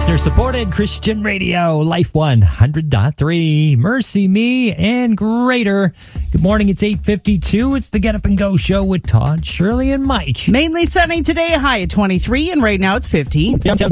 Listener supported Christian radio, Life 100.3, Mercy Me, and Greater. Good morning, it's 8:52. It's the Get Up and Go show with Todd, Shirley, and Mike. Mainly sunny today, high at 23, and right now it's 50.